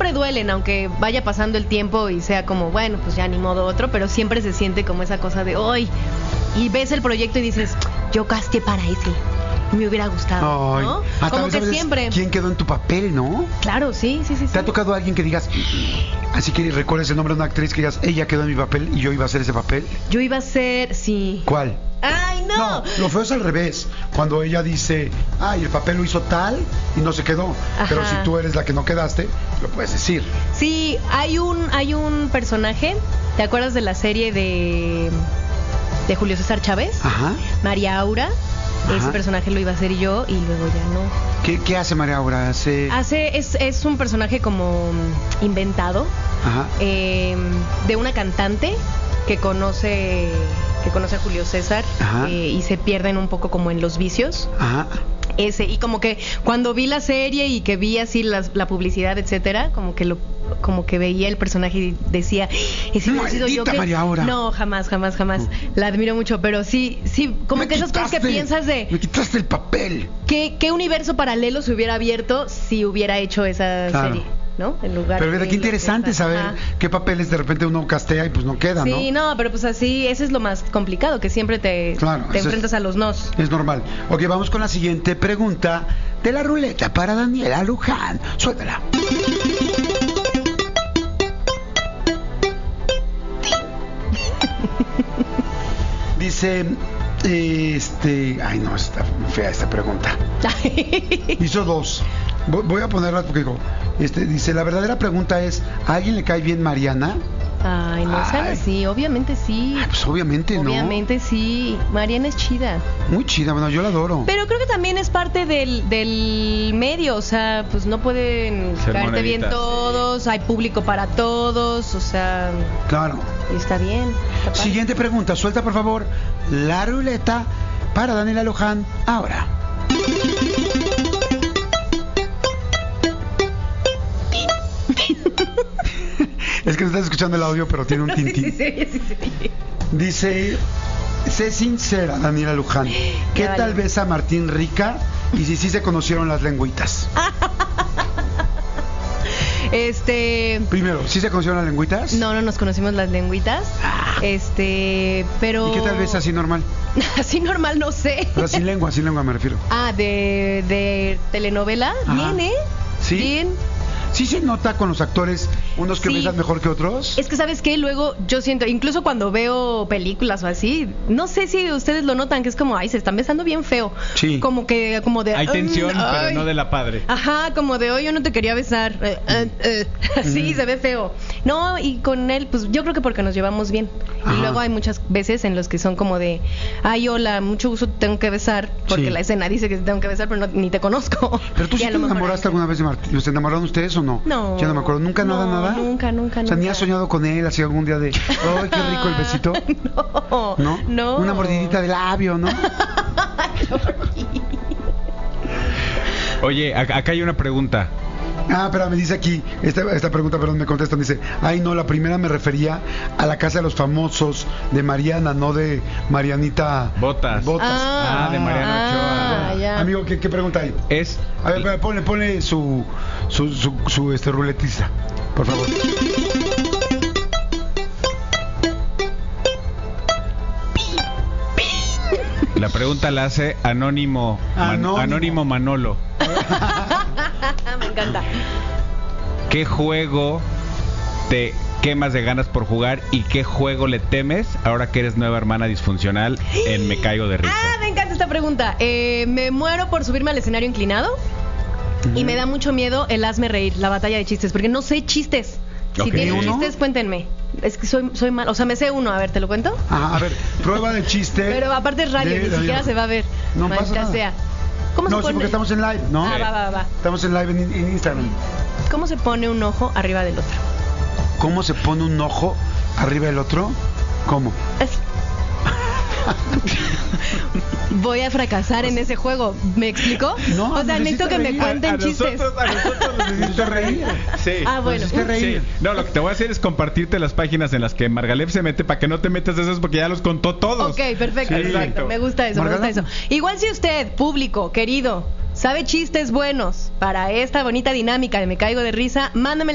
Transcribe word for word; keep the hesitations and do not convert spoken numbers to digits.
siempre duelen, aunque vaya pasando el tiempo y sea como, bueno, pues ya ni modo otro, pero siempre se siente como esa cosa de hoy. Y ves el proyecto y dices, yo casté para ese. Me hubiera gustado, Ay. ¿no? Ah, Como que siempre. ¿Quién quedó en tu papel, no? Claro, sí, sí, sí. ¿Te sí. ha tocado alguien que digas, así que recuerdes el nombre de una actriz que digas, ella quedó en mi papel y yo iba a hacer ese papel? Yo iba a ser, sí. ¿Cuál? ¡Ay, no! No, lo feo es al revés. Cuando ella dice, ay, el papel lo hizo tal y no se quedó. Ajá. Pero si tú eres la que no quedaste, lo puedes decir. Sí, hay un, hay un personaje, ¿te acuerdas de la serie de, de Julio César Chávez? Ajá. María Aura. Ese Ajá. personaje lo iba a hacer yo y luego ya no. ¿Qué, qué hace María Aura? Hace... Hace, es, es un personaje como inventado, Ajá. eh, de una cantante que conoce que conoce a Julio César, eh, y se pierden un poco como en los vicios. Ajá. Ese, y como que cuando vi la serie y que vi así las, la publicidad, etcétera, como que lo como que veía el personaje y decía, ¿ese hubiera sido yo que... María Aura. No, jamás, jamás, jamás. Uh. La admiro mucho, pero sí, sí, como me que esas quitaste, cosas que piensas de... Me quitaste el papel. ¿Qué, qué universo paralelo se hubiera abierto si hubiera hecho esa claro. serie? ¿No? En lugar pero mira, de qué interesante saber Ajá. qué papeles de repente uno castea y pues no queda, sí, ¿no? Sí, no, pero pues así, eso es lo más complicado, que siempre te, claro, te enfrentas es, a los nos. Es normal. Ok, vamos con la siguiente pregunta de la ruleta para Daniela Luján. Suéltala. Dice, este... Ay, no, está fea esta pregunta. Hizo dos. Voy a ponerlas porque digo, este, dice, la verdadera pregunta es, ¿a alguien le cae bien Mariana? Ay, no sean así, obviamente sí. Ay, pues obviamente, ¿no? Obviamente sí. Mariana es chida. Muy chida, bueno, yo la adoro. Pero creo que también es parte del, del medio, o sea, pues no pueden ser caerte moneditas, bien todos, sí. Hay público para todos, o sea... Claro. Y está bien. Está Siguiente pregunta, suelta por favor la ruleta para Daniela Luján ahora. Es que no estás escuchando el audio, pero tiene un tintín. Sí, sí, sí, sí. Dice, sé sincera, Daniela Luján, ¿qué vale. tal ves a Martín Rica y si sí se conocieron las lengüitas? Este... Primero, ¿sí se conocieron las lengüitas? No, no nos conocimos las lengüitas. Ah. Este, pero... ¿Y qué tal ves así normal? Así normal, no sé. Pero sin lengua, sin lengua me refiero. Ah, de, de telenovela. Ajá. Bien, ¿eh? ¿Sí? Bien. ¿Sí se nota con los actores unos que sí. besan mejor que otros? Es que, ¿sabes qué? Luego yo siento, incluso cuando veo películas o así, no sé si ustedes lo notan, que es como, ay, se están besando bien feo. Sí. Como que, como de... Hay tensión, um, pero ay. no de la padre. Ajá, como de, hoy yo no te quería besar. Uh, uh, uh. Sí, mm. se ve feo. No, y con él, pues yo creo que porque nos llevamos bien. Ajá. Y luego hay muchas veces en los que son como de, ay, hola, mucho gusto, te tengo que besar, porque sí. la escena dice que te tengo que besar, pero no, ni te conozco. ¿Pero tú sí te enamoraste alguna vez de Martín? ¿Se enamoraron ustedes o no? No. Ya no me acuerdo. ¿Nunca no, nada, nada? Nunca, nunca, O sea, nunca. ¿ni has soñado con él así algún día de, ay, qué rico el besito? No. ¿No? No. Una mordidita de labio, ¿no? Oye, acá hay una pregunta. Ah, pero me dice aquí, esta, esta pregunta, perdón, me contestan, dice, ay no, la primera me refería a la casa de los famosos de Mariana, no de Marianita Botas. Botas. Ah, ah de Mariana Ochoa. Ah, ya. Amigo, ¿qué, ¿qué pregunta hay? Es... A ver, ponle, ponle su, su, su, su este, ruletiza, por favor. La pregunta la hace Anónimo Man, Anónimo. Anónimo Manolo. Me encanta. ¿Qué juego te quemas de ganas por jugar y qué juego le temes ahora que eres nueva hermana disfuncional en Me Caigo de Risa? Ah, me encanta esta pregunta. Eh, me muero por subirme al escenario inclinado uh-huh. y me da mucho miedo el hazme reír, la batalla de chistes, porque no sé chistes. Si okay. tienen chistes, cuéntenme. Es que soy soy mal, o sea, me sé uno, a ver, ¿te lo cuento? Ah, a ver, prueba de chiste. Pero aparte es radio, ni siquiera se va a ver. No pasa nada. Sea. ¿Cómo no, se pone? sí, porque estamos en live, ¿no? Ah, va, va, va. Estamos en live en, en Instagram. ¿Cómo se pone un ojo arriba del otro? ¿Cómo se pone un ojo arriba del otro? ¿Cómo? Es... Voy a fracasar en ese juego. ¿Me explico? No, o sea, necesito que reír. me cuenten a, a chistes. Nosotros, a nosotros nos hiciste reír. Sí. Ah, bueno. Nos reír. Sí. No, lo que te voy a hacer es compartirte las páginas en las que Margalef se mete para que no te metas esas porque ya los contó todos. Ok, perfecto, sí. perfecto. Me gusta eso, Margalef. me gusta eso. Igual si usted, público, querido, sabe chistes buenos para esta bonita dinámica de Me Caigo de Risa, mándame